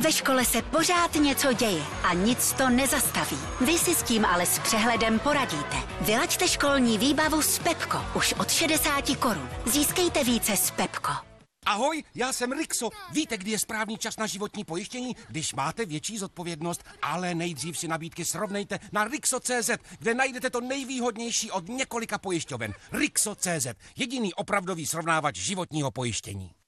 Ve škole se pořád něco děje a nic to nezastaví. Vy si s tím ale s přehledem poradíte. Vylaďte školní výbavu s Pepko už od 60 korun. Získejte více s Pepko. Ahoj, já jsem Rixo. Víte, kdy je správný čas na životní pojištění? Když máte větší zodpovědnost, ale nejdřív si nabídky srovnejte na Rixo.cz, kde najdete to nejvýhodnější od několika pojišťoven. Rixo.cz, jediný opravdový srovnávač životního pojištění.